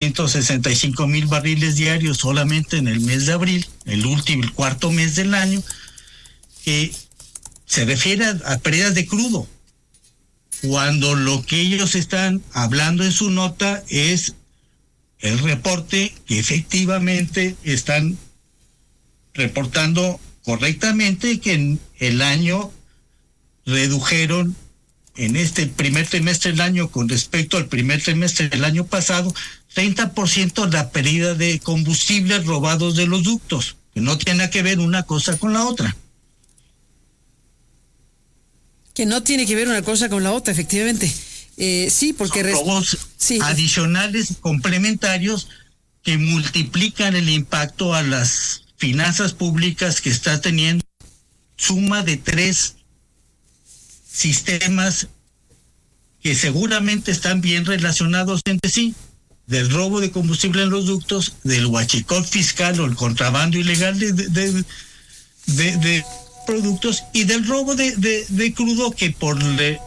165,000 barriles diarios solamente en el mes de abril, el cuarto mes del año, que se refiere a pérdidas de crudo, cuando lo que ellos están hablando en su nota es el reporte que efectivamente están reportando correctamente, que en el año redujeron en este primer trimestre del año con respecto al primer trimestre del año pasado 30% la pérdida de combustibles robados de los ductos, que no tiene que ver una cosa con la otra. Que no tiene que ver una cosa con la otra, efectivamente. Sí, porque... Son robos adicionales, complementarios, que multiplican el impacto a las finanzas públicas que está teniendo suma de 3 sistemas que seguramente están bien relacionados entre sí: del robo de combustible en los ductos, del huachicol fiscal o el contrabando ilegal de productos, y del robo de crudo, que por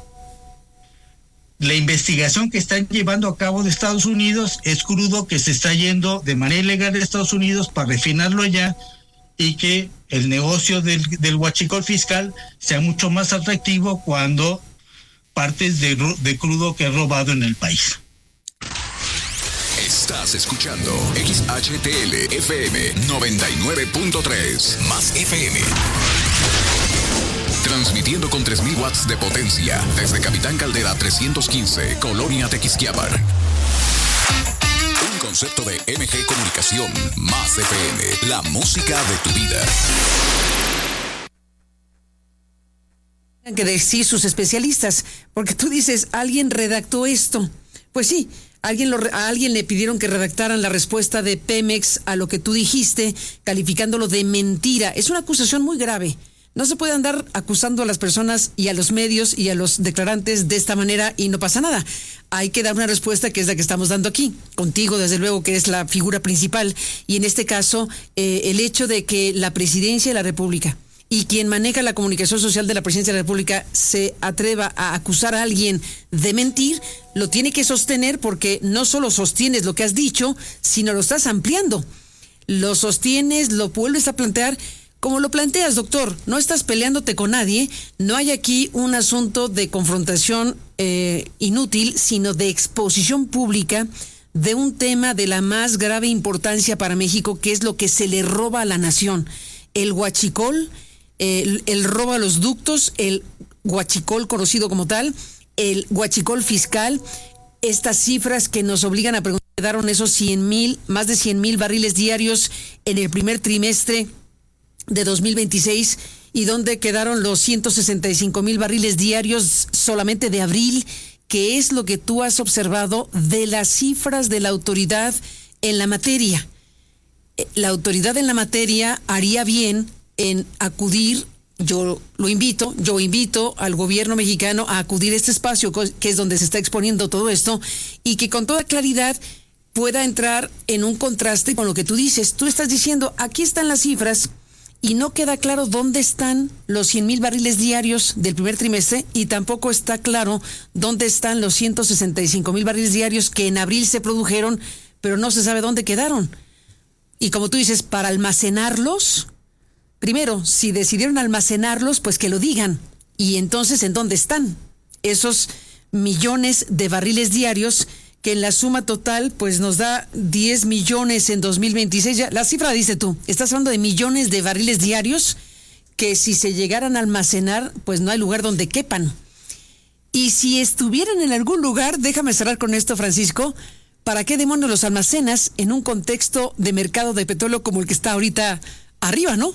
la investigación que están llevando a cabo de Estados Unidos es crudo que se está yendo de manera ilegal de Estados Unidos para refinarlo allá, y que el negocio del huachicol fiscal sea mucho más atractivo cuando partes de crudo que es robado en el país. Estás escuchando XHTL FM 99.3 más FM. Transmitiendo con 3,000 watts de potencia desde Capitán Caldera 315, Colonia Tequisquiapan. Un concepto de MG Comunicación más FM, la música de tu vida. Tienen que decir sus especialistas, porque tú dices, alguien redactó esto. Pues sí, a alguien le pidieron que redactaran la respuesta de Pemex a lo que tú dijiste, calificándolo de mentira. Es una acusación muy grave. No se puede andar acusando a las personas y a los medios y a los declarantes de esta manera y no pasa nada. Hay que dar una respuesta, que es la que estamos dando aquí, contigo desde luego, que es la figura principal, y en este caso el hecho de que la Presidencia de la República y quien maneja la comunicación social de la Presidencia de la República se atreva a acusar a alguien de mentir, lo tiene que sostener, porque no solo sostienes lo que has dicho, sino lo estás ampliando. Lo sostienes, lo vuelves a plantear. Como lo planteas, doctor, no estás peleándote con nadie, no hay aquí un asunto de confrontación inútil, sino de exposición pública de un tema de la más grave importancia para México, que es lo que se le roba a la nación. El huachicol, el robo a los ductos, el huachicol conocido como tal, el huachicol fiscal, estas cifras que nos obligan a preguntar, quedaron esos 100,000, más de 100,000 barriles diarios en el primer trimestre de 2026, y dónde quedaron los 165,000 barriles diarios solamente de abril. ¿Qué es lo que tú has observado de las cifras de la autoridad en la materia? La autoridad en la materia haría bien en acudir, yo invito al gobierno mexicano a acudir a este espacio, que es donde se está exponiendo todo esto, y que con toda claridad pueda entrar en un contraste con lo que tú dices. Tú estás diciendo, aquí están las cifras, y no queda claro dónde están los 100,000 barriles diarios del primer trimestre, y tampoco está claro dónde están los 165,000 barriles diarios que en abril se produjeron, pero no se sabe dónde quedaron. Y como tú dices, para almacenarlos, primero, si decidieron almacenarlos, pues que lo digan. Y entonces, ¿en dónde están esos millones de barriles diarios que en la suma total pues nos da 10 millones en 2026? Ya, la cifra dice tú, estás hablando de millones de barriles diarios que si se llegaran a almacenar, pues no hay lugar donde quepan. Y si estuvieran en algún lugar, déjame cerrar con esto, Francisco, ¿para qué demonios los almacenas en un contexto de mercado de petróleo como el que está ahorita arriba, no?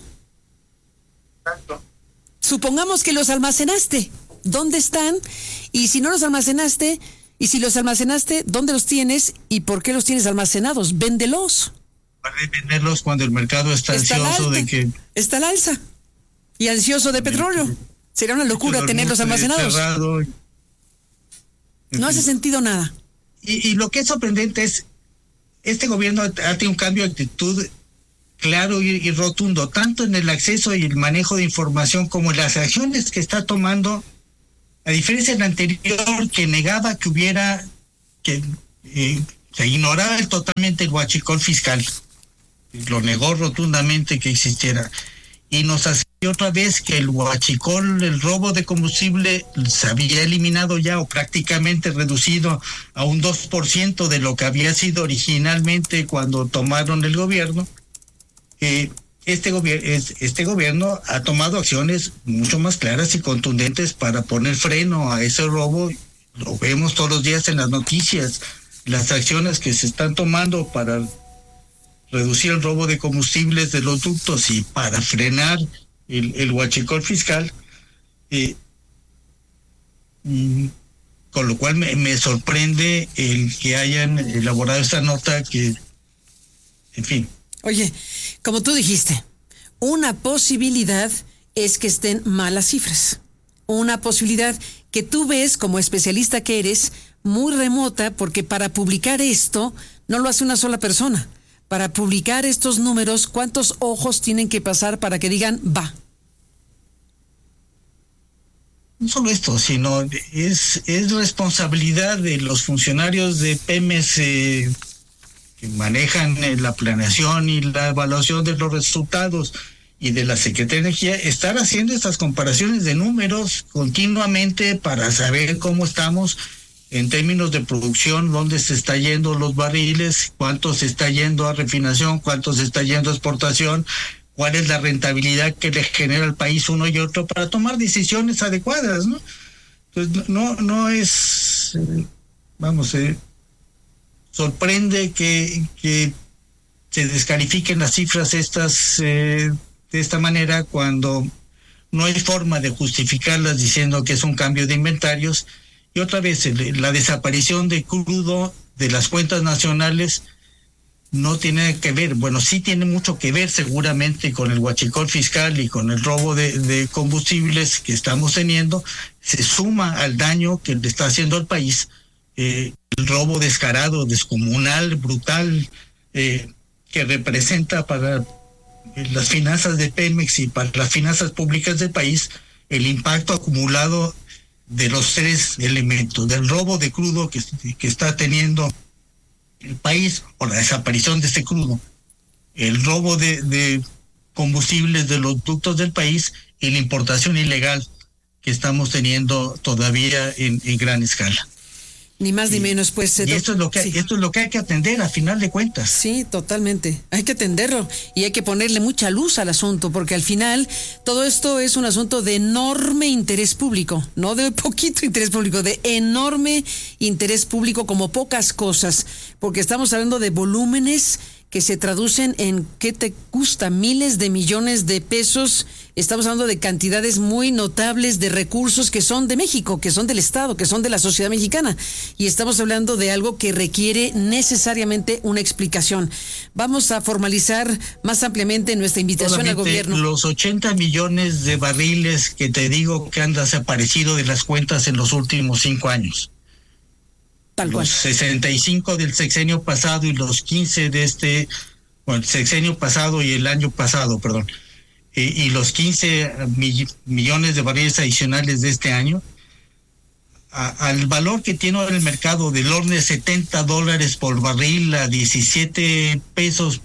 Exacto. Supongamos que los almacenaste, ¿dónde están? Y si no los almacenaste, y si los almacenaste, ¿dónde los tienes y por qué los tienes almacenados? Véndelos. Para venderlos cuando el mercado está ansioso de que... Está al alza y ansioso de petróleo. Sería una locura tenerlos almacenados. No hace sentido nada. Y lo que es sorprendente es, este gobierno ha tenido un cambio de actitud claro y rotundo, tanto en el acceso y el manejo de información como en las acciones que está tomando. A diferencia del anterior, que negaba que hubiera se ignoraba totalmente el huachicol fiscal, lo negó rotundamente que existiera, y nos hacía otra vez que el huachicol, el robo de combustible, se había eliminado ya o prácticamente reducido a un 2% de lo que había sido originalmente cuando tomaron el gobierno. Este gobierno ha tomado acciones mucho más claras y contundentes para poner freno a ese robo. Lo vemos todos los días en las noticias, las acciones que se están tomando para reducir el robo de combustibles de los ductos y para frenar el huachicol fiscal, con lo cual me sorprende el que hayan elaborado esta nota que, en fin. Oye, como tú dijiste, una posibilidad es que estén malas cifras. Una posibilidad que tú ves como especialista que eres muy remota, porque para publicar esto no lo hace una sola persona. Para publicar estos números, ¿cuántos ojos tienen que pasar para que digan va? No solo esto, sino es responsabilidad de los funcionarios de Pemex que manejan la planeación y la evaluación de los resultados, y de la Secretaría de Energía, estar haciendo estas comparaciones de números continuamente para saber cómo estamos en términos de producción, dónde se está yendo los barriles, cuánto se está yendo a refinación, cuánto se está yendo a exportación, cuál es la rentabilidad que le genera al país uno y otro para tomar decisiones adecuadas, ¿no? Entonces, no es, sorprende que se descalifiquen las cifras estas de esta manera cuando no hay forma de justificarlas diciendo que es un cambio de inventarios. Y otra vez, la desaparición de crudo de las cuentas nacionales no tiene que ver, bueno, sí tiene mucho que ver seguramente con el huachicol fiscal y con el robo de combustibles que estamos teniendo. Se suma al daño que le está haciendo al país el robo descarado, descomunal, brutal, que representa para las finanzas de Pemex y para las finanzas públicas del país el impacto acumulado de los tres elementos, del robo de crudo que está teniendo el país por la desaparición de este crudo, el robo de combustibles de los ductos del país y la importación ilegal que estamos teniendo todavía en gran escala. Ni más ni menos, pues. Y esto es lo que hay que atender a final de cuentas. Sí, totalmente. Hay que atenderlo y hay que ponerle mucha luz al asunto, porque al final todo esto es un asunto de enorme interés público, no de poquito interés público, de enorme interés público como pocas cosas, porque estamos hablando de volúmenes que se traducen en, ¿qué te gusta? Miles de millones de pesos. Estamos hablando de cantidades muy notables de recursos que son de México, que son del Estado, que son de la sociedad mexicana. Y estamos hablando de algo que requiere necesariamente una explicación. Vamos a formalizar más ampliamente nuestra invitación al gobierno. Los 80 millones de barriles que te digo que han desaparecido de las cuentas en los últimos 5 años. Tal cual. Los 65 del sexenio pasado y los 15 de el sexenio pasado y el año pasado, perdón, y los 15 millones de barriles adicionales de este año, al valor que tiene el mercado del orden de $70 por barril a 17 pesos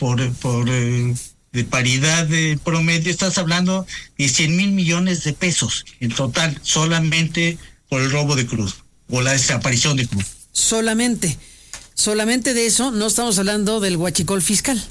de paridad de promedio, estás hablando de 100,000 millones de pesos en total, solamente por el robo de crudo o la desaparición de crudo. Solamente de eso, no estamos hablando del huachicol fiscal.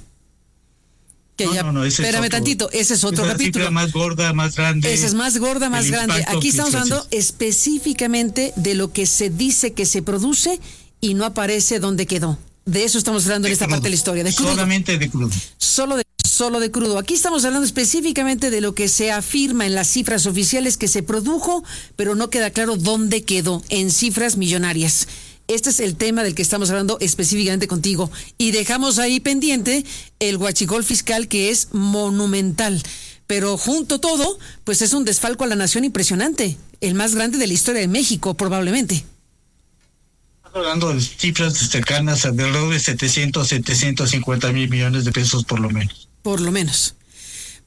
Espérame tantito, ese es otro capítulo. Esa es más gorda, más grande. Esa es más gorda, más grande. Aquí estamos hablando específicamente de lo que se dice que se produce y no aparece dónde quedó. De eso estamos hablando en esta parte de la historia. De crudo. Solamente de crudo. Solo de crudo. Aquí estamos hablando específicamente de lo que se afirma en las cifras oficiales que se produjo, pero no queda claro dónde quedó, en cifras millonarias. Este es el tema del que estamos hablando específicamente contigo. Y dejamos ahí pendiente el huachicol fiscal, que es monumental. Pero junto todo, pues es un desfalco a la nación impresionante. El más grande de la historia de México, probablemente. Estamos hablando de cifras cercanas a alrededor de 750 mil millones de pesos, por lo menos.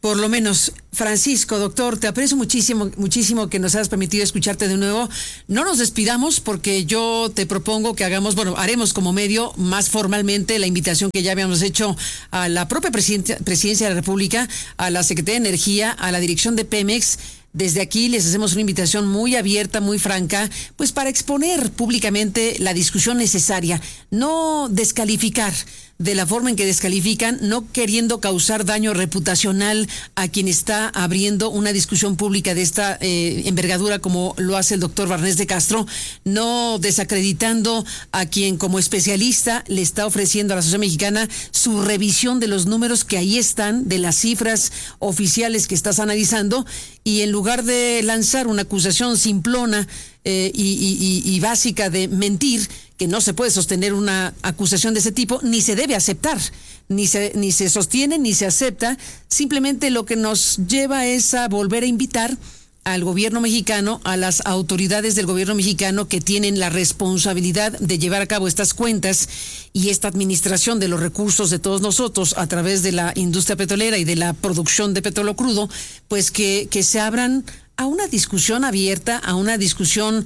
Por lo menos, Francisco, doctor, te aprecio muchísimo que nos hayas permitido escucharte de nuevo. No nos despidamos porque yo te propongo que haremos como medio más formalmente la invitación que ya habíamos hecho a la propia Presidencia de la República, a la Secretaría de Energía, a la dirección de Pemex. Desde aquí les hacemos una invitación muy abierta, muy franca, pues para exponer públicamente la discusión necesaria, no descalificar de la forma en que descalifican, no queriendo causar daño reputacional a quien está abriendo una discusión pública de esta envergadura como lo hace el doctor Barnés de Castro, no desacreditando a quien como especialista le está ofreciendo a la sociedad mexicana su revisión de los números que ahí están, de las cifras oficiales que estás analizando, y en lugar de lanzar una acusación simplona y básica de mentir, que no se puede sostener una acusación de ese tipo, ni se debe aceptar, ni se sostiene, ni se acepta. Simplemente lo que nos lleva es a volver a invitar al gobierno mexicano, a las autoridades del gobierno mexicano que tienen la responsabilidad de llevar a cabo estas cuentas y esta administración de los recursos de todos nosotros a través de la industria petrolera y de la producción de petróleo crudo, pues que se abran a una discusión abierta, a una discusión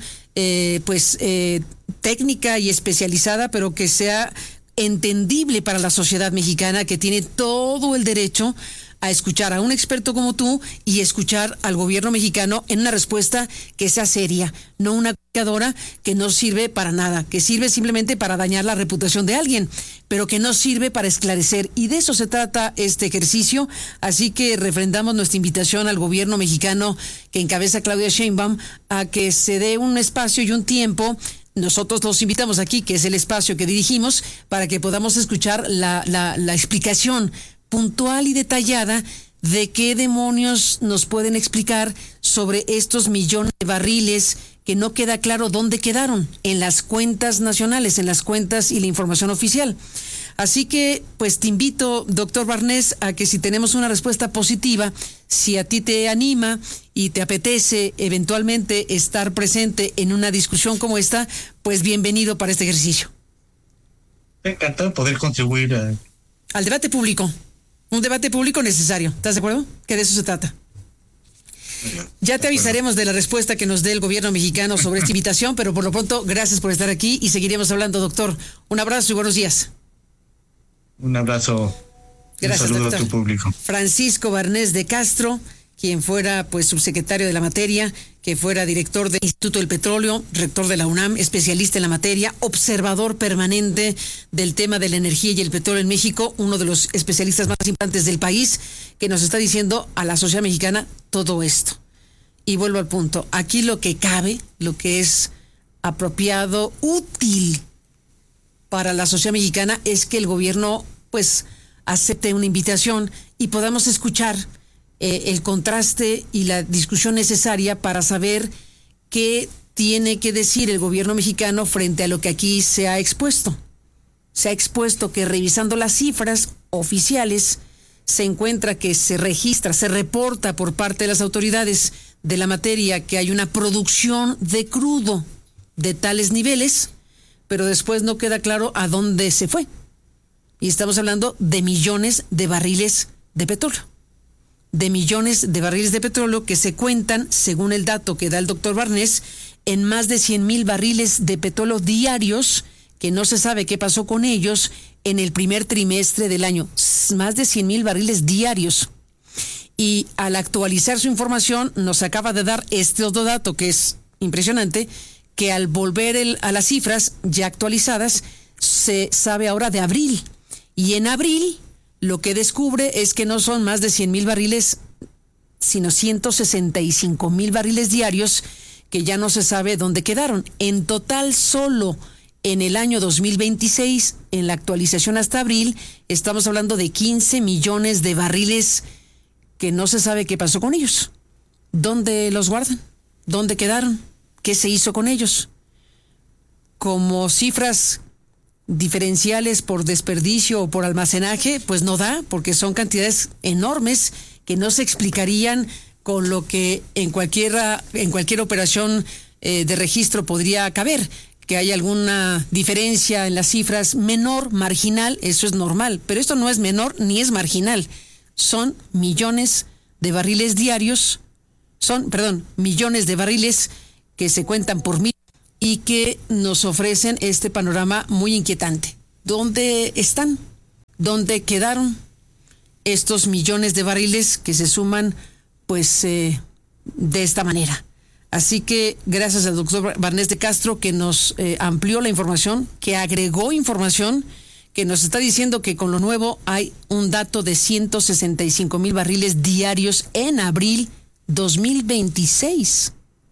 técnica y especializada, pero que sea entendible para la sociedad mexicana, que tiene todo el derecho a escuchar a un experto como tú y escuchar al gobierno mexicano en una respuesta que sea seria, no una comunicadora que no sirve para nada, que sirve simplemente para dañar la reputación de alguien, pero que no sirve para esclarecer. Y de eso se trata este ejercicio. Así que refrendamos nuestra invitación al gobierno mexicano que encabeza Claudia Sheinbaum a que se dé un espacio y un tiempo. Nosotros los invitamos aquí, que es el espacio que dirigimos, para que podamos escuchar la explicación puntual y detallada de qué demonios nos pueden explicar sobre estos millones de barriles que no queda claro dónde quedaron en las cuentas nacionales, en las cuentas y la información oficial. Así que, pues te invito, doctor Barnés, a que si tenemos una respuesta positiva, si a ti te anima y te apetece eventualmente estar presente en una discusión como esta, pues bienvenido para este ejercicio. Encantado de poder contribuir al debate público. Un debate público necesario. ¿Estás de acuerdo? Que de eso se trata. Ya te avisaremos de la respuesta que nos dé el gobierno mexicano sobre esta invitación, pero por lo pronto, gracias por estar aquí y seguiremos hablando, doctor. Un abrazo y buenos días. Un abrazo. Gracias, un saludo doctor. A tu público. Francisco Barnés de Castro, quien fuera pues subsecretario de la materia, que fuera director del Instituto del Petróleo, rector de la UNAM, especialista en la materia, observador permanente del tema de la energía y el petróleo en México, uno de los especialistas más importantes del país, que nos está diciendo a la sociedad mexicana todo esto. Y vuelvo al punto, aquí lo que cabe, lo que es apropiado, útil para la sociedad mexicana es que el gobierno pues acepte una invitación y podamos escuchar el contraste y la discusión necesaria para saber qué tiene que decir el gobierno mexicano frente a lo que aquí se ha expuesto. Se ha expuesto que revisando las cifras oficiales se encuentra que se registra, se reporta por parte de las autoridades de la materia que hay una producción de crudo de tales niveles, pero después no queda claro a dónde se fue. Y estamos hablando de millones de barriles de petróleo. De millones de barriles de petróleo que se cuentan, según el dato que da el doctor Barnés, en más de 100,000 barriles de petróleo diarios, que no se sabe qué pasó con ellos en el primer trimestre del año. Más de 100,000 barriles diarios. Y al actualizar su información, nos acaba de dar este otro dato que es impresionante, que al volver a las cifras ya actualizadas, se sabe ahora de abril. Y en abril lo que descubre es que no son más de 100,000 barriles, sino 165,000 barriles diarios que ya no se sabe dónde quedaron. En total, solo en el año 2026, en la actualización hasta abril, estamos hablando de 15 millones de barriles que no se sabe qué pasó con ellos. ¿Dónde los guardan? ¿Dónde quedaron? ¿Qué se hizo con ellos? Como cifras diferenciales por desperdicio o por almacenaje, pues no da, porque son cantidades enormes que no se explicarían con lo que en cualquier operación de registro podría caber. Que hay alguna diferencia en las cifras menor, marginal, eso es normal, pero esto no es menor ni es marginal. son millones de barriles diarios, millones de barriles que se cuentan por mil y que nos ofrecen este panorama muy inquietante. ¿Dónde están? ¿Dónde quedaron estos millones de barriles que se suman, pues, de esta manera? Así que gracias al doctor Barnés de Castro, que nos amplió la información, que agregó información, que nos está diciendo que con lo nuevo hay un dato de 165,000 barriles diarios en abril 2026.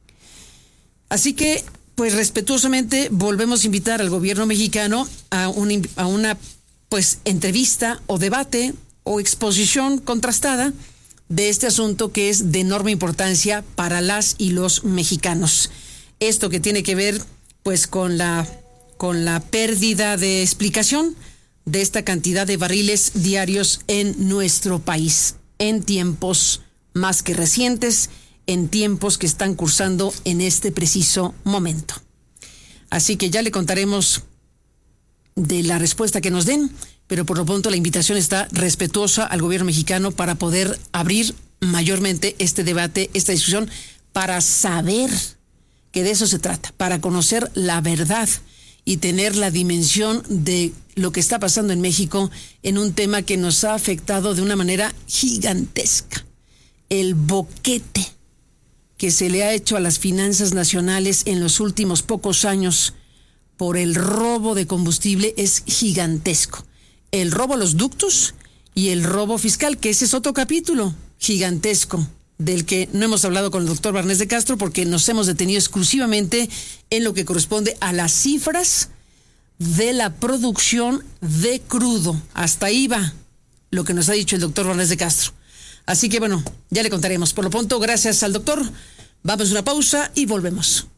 Así que, pues, respetuosamente volvemos a invitar al gobierno mexicano a una pues entrevista o debate o exposición contrastada de este asunto que es de enorme importancia para las y los mexicanos. Esto que tiene que ver, pues, con la pérdida de explicación de esta cantidad de barriles diarios en nuestro país, en tiempos más que recientes, en tiempos que están cursando en este preciso momento. Así que ya le contaremos de la respuesta que nos den, pero por lo pronto la invitación está respetuosa al gobierno mexicano para poder abrir mayormente este debate, esta discusión, para saber que de eso se trata, para conocer la verdad y tener la dimensión de lo que está pasando en México en un tema que nos ha afectado de una manera gigantesca. El boquete que se le ha hecho a las finanzas nacionales en los últimos pocos años por el robo de combustible es gigantesco. El robo a los ductos y el robo fiscal, que ese es otro capítulo gigantesco del que no hemos hablado con el doctor Barnés de Castro porque nos hemos detenido exclusivamente en lo que corresponde a las cifras de la producción de crudo. Hasta ahí va lo que nos ha dicho el doctor Barnés de Castro. Así que bueno, ya le contaremos. Por lo pronto, gracias al doctor. Vamos a una pausa y volvemos.